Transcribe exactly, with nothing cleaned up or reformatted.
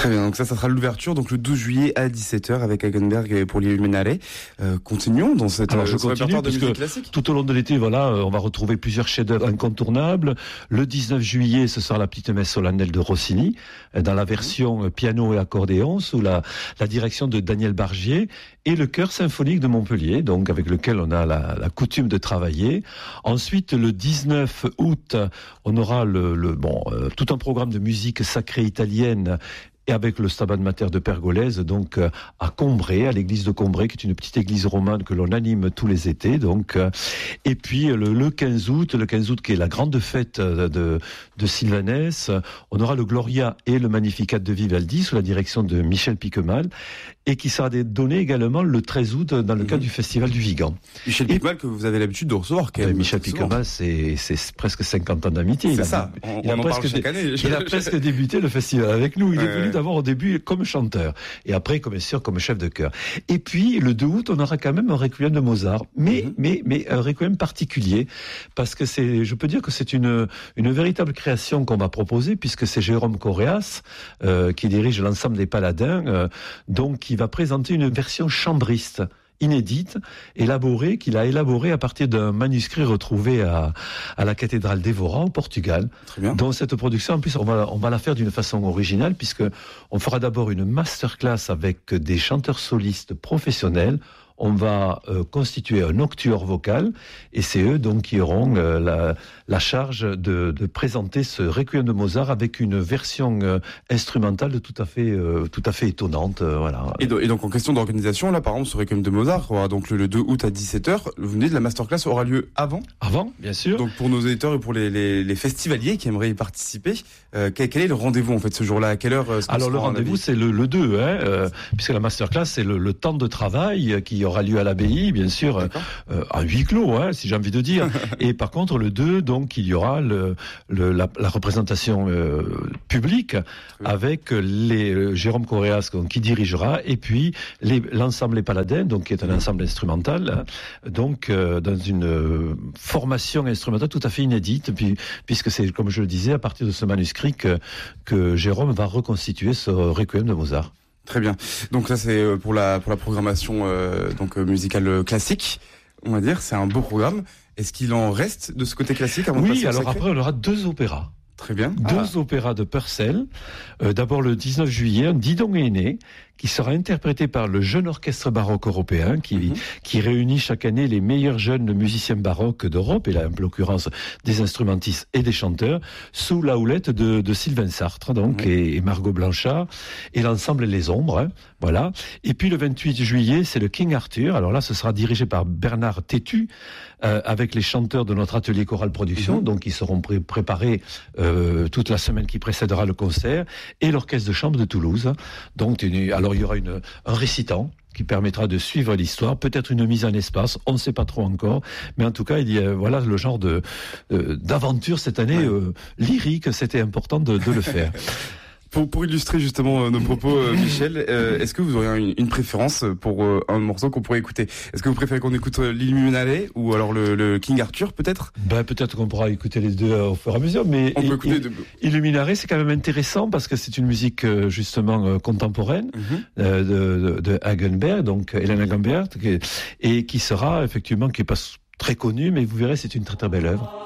Très bien, donc ça, ça sera l'ouverture, donc le douze juillet à dix-sept heures avec Hagenberg pour l'Illuminare. Euh, continuons dans cette Alors, je euh, ce continue, répertoire de puisque musique classique. tout au long de l'été, voilà, on va retrouver plusieurs chefs-d'œuvre incontournables. Le dix-neuf juillet, ce sera la petite messe solennelle de Rossini, dans la version piano et accordéon, sous la, la direction de Daniel Bargier, et le chœur symphonique de Montpellier, donc avec lequel on a la, la coutume de travailler. Ensuite, le dix-neuf août, on aura le, le bon, euh, tout un programme de musique sacrée italienne, et avec le Stabat Mater de Pergolèse, donc euh, à Combray, à l'église de Combray, qui est une petite église romane que l'on anime tous les étés. Donc, euh, et puis le, le quinze août, le quinze août qui est la grande fête de, de Sylvanès, on aura le Gloria et le Magnificat de Vivaldi sous la direction de Michel Piquemal, et qui sera donné également le treize août dans le cadre mmh. du Festival du Vigan. Michel Piquemal que vous avez l'habitude de recevoir. Quand même, Michel Piquemal, c'est, c'est presque cinquante ans d'amitié. C'est il a, ça, on, il a on en presque parle chaque dé, année. Il a presque débuté le festival avec nous. Il ouais, est venu ouais. d'abord au début comme chanteur, et après, comme bien sûr, comme chef de chœur. Et puis, le deux août, on aura quand même un requiem de Mozart, mais, mmh. mais, mais un requiem particulier, parce que c'est, je peux dire que c'est une, une véritable création qu'on va proposer, puisque c'est Jérôme Correas, euh, qui dirige l'ensemble des Paladins, euh, donc, qui va présenter une version chambriste, inédite, élaborée, qu'il a élaborée à partir d'un manuscrit retrouvé à, à la cathédrale d'Evora, au Portugal. Très bien. Dans cette production, en plus, on va, on va la faire d'une façon originale, puisque on fera d'abord une masterclass avec des chanteurs solistes professionnels. On va euh, constituer un octuor vocal, et c'est eux donc qui auront euh, la, la charge de, de présenter ce Requiem de Mozart avec une version euh, instrumentale tout à fait, euh, tout à fait étonnante. Euh, voilà. Et, do- et donc en question d'organisation, là par exemple ce Requiem de Mozart, aura donc le, le deux août à dix-sept heures, vous venez de la masterclass aura lieu avant. Avant, bien sûr. Donc pour nos auditeurs et pour les, les, les festivaliers qui aimeraient y participer, euh, quel, quel est le rendez-vous en fait ce jour-là? À quelle heure euh, Alors le rendez-vous c'est le, le deux, hein, euh, puisque la masterclass c'est le, le temps de travail qui aura lieu à l'abbaye, bien sûr, euh, à huis clos, hein, si j'ai envie de dire. Et par contre, le deux, donc, il y aura le, le, la, la représentation euh, publique avec les euh, Jérôme Correas donc, qui dirigera, et puis les, l'ensemble Les Paladins, donc qui est un ensemble instrumental, hein, donc euh, dans une euh, formation instrumentale tout à fait inédite, puis, puisque c'est, comme je le disais, à partir de ce manuscrit que, que Jérôme va reconstituer ce Requiem de Mozart. Très bien. Donc ça c'est pour la pour la programmation euh, donc musicale classique, on va dire. C'est un beau programme. Est-ce qu'il en reste de ce côté classique avant de passer Oui, au alors sacré ? après on aura deux opéras. Très bien. Deux ah. opéras de Purcell. Euh, d'abord le dix-neuf juillet, un Didon est né, qui sera interprété par le jeune orchestre baroque européen, qui, mm-hmm. qui réunit chaque année les meilleurs jeunes musiciens baroques d'Europe, et là, en l'occurrence, des instrumentistes et des chanteurs, sous la houlette de, de Sylvain Sartre, donc, mm-hmm. et, et Margot Blanchard, et l'ensemble Les Ombres, hein, voilà. Et puis le vingt-huit juillet, c'est le King Arthur. Alors là, ce sera dirigé par Bernard Tétu, euh, avec les chanteurs de notre atelier Chorale Production, mm-hmm. donc, ils seront pré- préparés, euh, toute la semaine qui précédera le concert, et l'orchestre de chambre de Toulouse. Donc, une, alors il y aura une, un récitant qui permettra de suivre l'histoire, peut-être une mise en espace, on ne sait pas trop encore, mais en tout cas, il y a voilà le genre de, de d'aventure cette année ouais. euh, lyrique, c'était important de, de le faire. Pour, pour illustrer justement euh, nos propos, euh, Michel, euh, est-ce que vous auriez une, une préférence pour euh, un morceau qu'on pourrait écouter ? Est-ce que vous préférez qu'on écoute euh, l'Illuminale ou alors le, le King Arthur, peut-être ? Ben peut-être qu'on pourra écouter les deux euh, au fur et à mesure, mais on peut écouter deux. Illuminale, c'est quand même intéressant parce que c'est une musique euh, justement euh, contemporaine mm-hmm. euh, de, de, de Hagenberg, donc Hélène Hagenberg, et qui sera effectivement qui est pas très connue, mais vous verrez, c'est une très très belle œuvre.